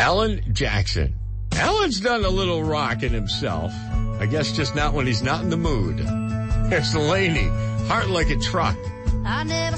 Alan Jackson. Alan's done a little rocking himself. I guess just not when he's not in the mood. There's Laney, Heart Like a Truck. I never